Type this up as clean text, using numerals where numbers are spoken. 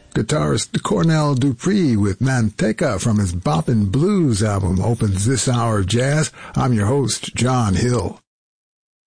Guitarist Cornell Dupree with Manteca from his Boppin' Blues album opens this hour of jazz. I'm your host, John Hill.